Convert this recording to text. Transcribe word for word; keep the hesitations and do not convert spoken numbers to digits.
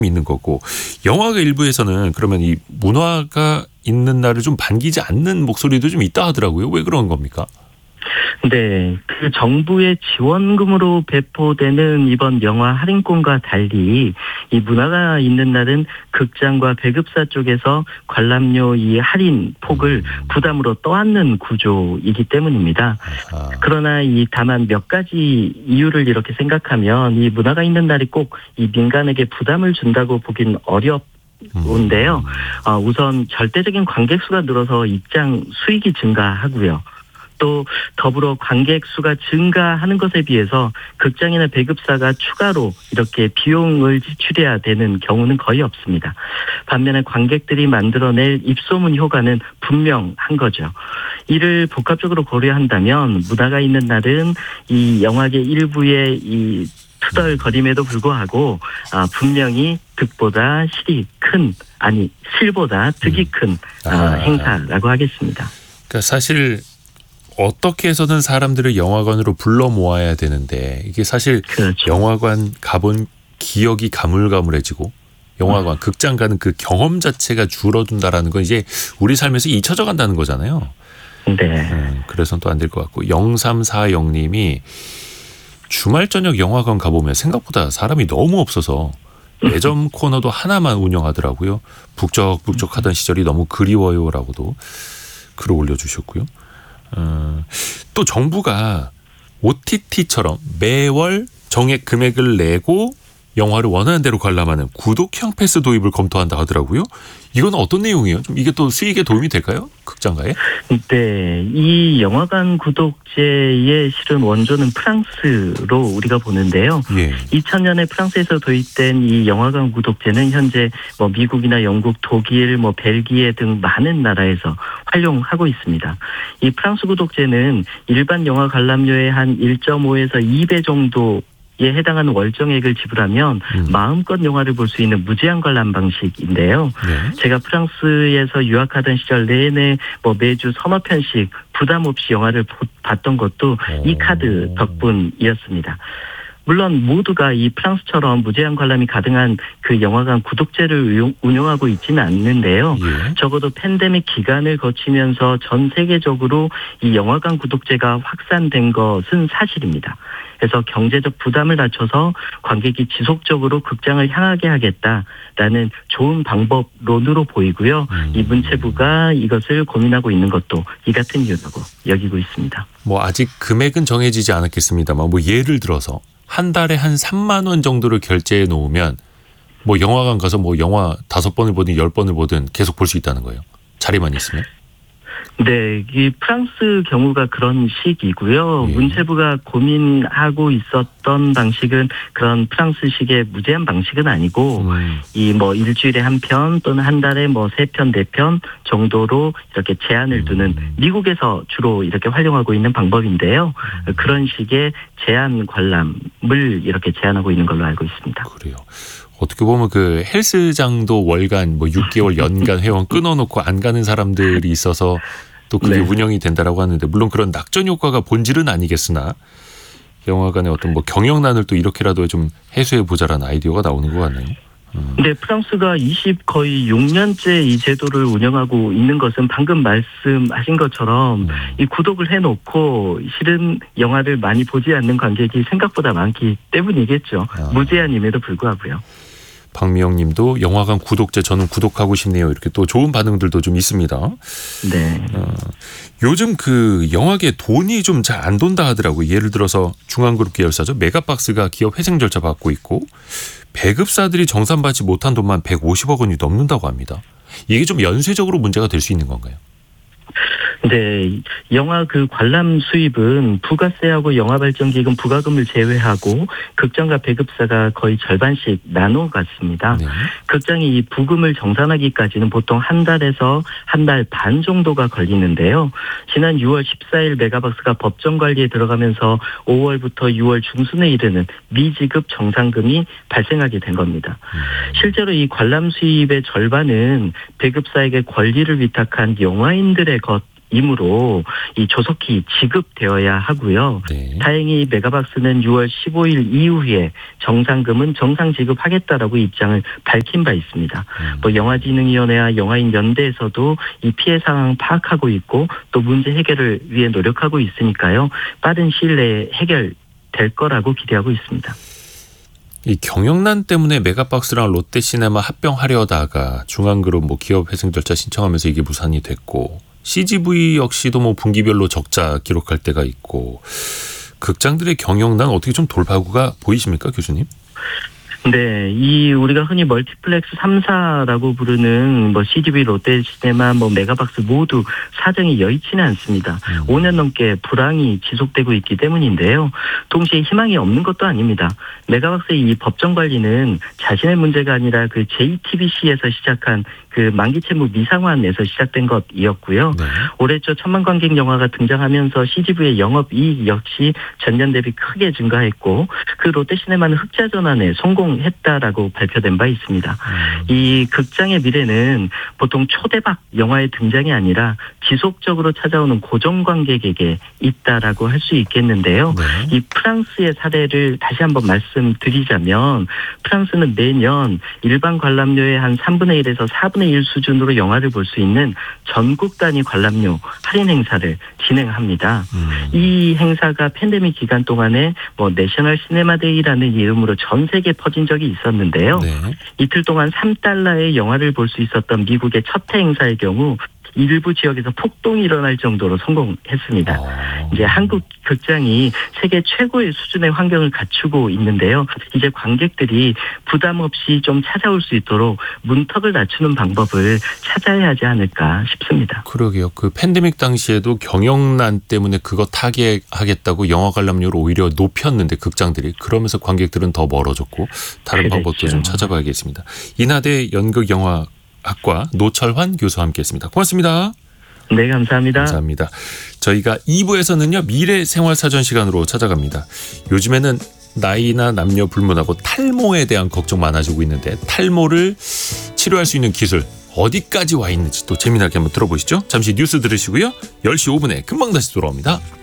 있는 거고, 영화가 일부에서는 그러면 이 문화가 있는 날을 좀 반기지 않는 목소리도 좀 있다 하더라고요. 왜 그런 겁니까? 네, 그 정부의 지원금으로 배포되는 이번 영화 할인권과 달리 이 문화가 있는 날은 극장과 배급사 쪽에서 관람료 이 할인 폭을 부담으로 떠안는 구조이기 때문입니다. 아. 그러나 이 다만 몇 가지 이유를 이렇게 생각하면 이 문화가 있는 날이 꼭 이 민간에게 부담을 준다고 보긴 어렵. 인데요. 어, 우선 절대적인 관객 수가 늘어서 입장 수익이 증가하고요. 또 더불어 관객 수가 증가하는 것에 비해서 극장이나 배급사가 추가로 이렇게 비용을 지출해야 되는 경우는 거의 없습니다. 반면에 관객들이 만들어낼 입소문 효과는 분명한 거죠. 이를 복합적으로 고려한다면 문화가 있는 날은 이 영화계 일부의 이 투덜거림에도 불구하고 아, 분명히 득보다 실이 큰, 아니 실보다 득이 큰 아, 아. 행사라고 하겠습니다. 그러니까 사실 어떻게 해서든 사람들을 영화관으로 불러 모아야 되는데 이게 사실 그렇죠. 영화관 가본 기억이 가물가물해지고 영화관, 음. 극장 가는 그 경험 자체가 줄어든다라는 건 이제 우리 삶에서 잊혀져 간다는 거잖아요. 네. 음, 그래서는 또 안 될 것 같고 영삼사영 님이 주말 저녁 영화관 가보면 생각보다 사람이 너무 없어서 매점 코너도 하나만 운영하더라고요. 북적북적하던 시절이 너무 그리워요라고도 글을 올려주셨고요. 어, 또 정부가 오티티처럼 매월 정액 금액을 내고 영화를 원하는 대로 관람하는 구독형 패스 도입을 검토한다 하더라고요. 이건 어떤 내용이에요? 좀 이게 또 수익에 도움이 될까요? 극장가에? 네, 이 영화관 구독제의 실은 원조는 프랑스로 우리가 보는데요. 예. 이천 년에 프랑스에서 도입된 이 영화관 구독제는 현재 뭐 미국이나 영국, 독일, 뭐 벨기에 등 많은 나라에서 활용하고 있습니다. 이 프랑스 구독제는 일반 영화 관람료의 한 일 점 오에서 이 배 정도 에 해당하는 월정액을 지불하면 음. 마음껏 영화를 볼 수 있는 무제한 관람 방식인데요. 네. 제가 프랑스에서 유학하던 시절 내내 뭐 매주 서너 편씩 부담 없이 영화를 봤던 것도 오. 이 카드 덕분이었습니다. 물론 모두가 이 프랑스처럼 무제한 관람이 가능한 그 영화관 구독제를 운영하고 있지는 않는데요. 예. 적어도 팬데믹 기간을 거치면서 전 세계적으로 이 영화관 구독제가 확산된 것은 사실입니다. 그래서 경제적 부담을 낮춰서 관객이 지속적으로 극장을 향하게 하겠다라는 좋은 방법론으로 보이고요. 음. 이 문체부가 이것을 고민하고 있는 것도 이 같은 이유라고 여기고 있습니다. 뭐 아직 금액은 정해지지 않았겠습니다만 뭐 예를 들어서 한 달에 한 삼만 원 정도를 결제해 놓으면 뭐 영화관 가서 뭐 영화 다섯 번을 보든 열 번을 보든 계속 볼 수 있다는 거예요. 자리만 있으면. 네, 이 프랑스 경우가 그런 식이고요. 예. 문체부가 고민하고 있었던 방식은 그런 프랑스식의 무제한 방식은 아니고 음. 이 뭐 일주일에 한 편 또는 한 달에 뭐 세 편, 네 편 정도로 이렇게 제한을 두는 음. 미국에서 주로 이렇게 활용하고 있는 방법인데요. 음. 그런 식의 제한 관람을 이렇게 제한하고 있는 걸로 알고 있습니다. 그래요. 어떻게 보면 그 헬스장도 월간 뭐 육 개월 연간 회원 끊어놓고 안 가는 사람들이 있어서 또 그게 네. 운영이 된다라고 하는데 물론 그런 낙전 효과가 본질은 아니겠으나 영화관의 어떤 뭐 경영난을 또 이렇게라도 좀 해소해 보자라는 아이디어가 나오는 것 같네요. 음. 네, 프랑스가 이십 거의 육 년째 이 제도를 운영하고 있는 것은 방금 말씀하신 것처럼 음. 이 구독을 해놓고 실은 영화를 많이 보지 않는 관객이 생각보다 많기 때문이겠죠. 아. 무제한임에도 불구하고요. 박미영 님도 영화관 구독제 저는 구독하고 싶네요. 이렇게 또 좋은 반응들도 좀 있습니다. 네. 어, 요즘 그 영화계 돈이 좀 잘 안 돈다 하더라고요. 예를 들어서 중앙그룹 계열사죠. 메가박스가 기업 회생 절차 받고 있고 배급사들이 정산받지 못한 돈만 백오십억 원이 넘는다고 합니다. 이게 좀 연쇄적으로 문제가 될 수 있는 건가요? 네, 영화 그 관람 수입은 부가세하고 영화발전기금 부가금을 제외하고 극장과 배급사가 거의 절반씩 나눠 갔습니다. 네. 극장이 이 부금을 정산하기까지는 보통 한 달에서 한 달 반 정도가 걸리는데요. 지난 유월 십사일 메가박스가 법정 관리에 들어가면서 오월부터 유월 중순에 이르는 미지급 정산금이 발생하게 된 겁니다. 음. 실제로 이 관람 수입의 절반은 배급사에게 권리를 위탁한 영화인들의 것 이므로 이 조속히 지급되어야 하고요. 네. 다행히 메가박스는 유월 십오일 이후에 정상금은 정상 지급하겠다라고 입장을 밝힌 바 있습니다. 음. 뭐 영화진흥위원회와 영화인 연대에서도 이 피해 상황 파악하고 있고 또 문제 해결을 위해 노력하고 있으니까요. 빠른 시일 내에 해결될 거라고 기대하고 있습니다. 이 경영난 때문에 메가박스랑 롯데시네마 합병하려다가 중앙그룹 뭐 기업 회생 절차 신청하면서 이게 무산이 됐고 씨지브이 역시도 뭐 분기별로 적자 기록할 때가 있고 극장들의 경영난 어떻게 좀 돌파구가 보이십니까, 교수님? 네, 이 우리가 흔히 멀티플렉스 삼 사라고 부르는 뭐 씨지브이, 롯데시네마, 뭐 메가박스 모두 사정이 여의치는 않습니다. 음. 오 년 넘게 불황이 지속되고 있기 때문인데요. 동시에 희망이 없는 것도 아닙니다. 메가박스의 이 법정 관리는 자신의 문제가 아니라 그 제이티비씨에서 시작한 그 만기 채무 미상환에서 시작된 것이었고요. 네. 올해 초 천만 관객 영화가 등장하면서 씨지브이의 영업이익 역시 전년 대비 크게 증가했고 그 롯데시네마는 흑자 전환에 성공했다라고 발표된 바 있습니다. 음. 이 극장의 미래는 보통 초대박 영화의 등장이 아니라 지속적으로 찾아오는 고정 관객에게 있다라고 할 수 있겠는데요. 네. 이 프랑스의 사례를 다시 한번 말씀드리자면 프랑스는 매년 일반 관람료의 한 삼분의 일에서 사분의 일 수준으로 영화를 볼 수 있는 전국 단위 관람료 할인 행사를 진행합니다. 음. 이 행사가 팬데믹 기간 동안에 뭐 내셔널 시네마데이라는 이름으로 전 세계에 퍼진 적이 있었는데요. 네. 이틀 동안 삼 달러의 영화를 볼 수 있었던 미국의 첫 해 행사의 경우 일부 지역에서 폭동이 일어날 정도로 성공했습니다. 어. 이제 한국 극장이 세계 최고의 수준의 환경을 갖추고 있는데요. 이제 관객들이 부담 없이 좀 찾아올 수 있도록 문턱을 낮추는 방법을 찾아야 하지 않을까 싶습니다. 그러게요. 그 팬데믹 당시에도 경영난 때문에 그거 타개하겠다고 영화 관람료를 오히려 높였는데 극장들이 그러면서 관객들은 더 멀어졌고 다른 그렇죠. 방법도 좀 찾아봐야겠습니다. 인하대 연극영화 학과 노철환 교수와 함께했습니다. 고맙습니다. 네, 감사합니다. 감사합니다. 저희가 이 부에서는요 미래 생활사전 시간으로 찾아갑니다. 요즘에는 나이나 남녀 불문하고 탈모에 대한 걱정 많아지고 있는데 탈모를 치료할 수 있는 기술 어디까지 와 있는지 또 재미나게 한번 들어보시죠. 잠시 뉴스 들으시고요. 열 시 오 분에 금방 다시 돌아옵니다.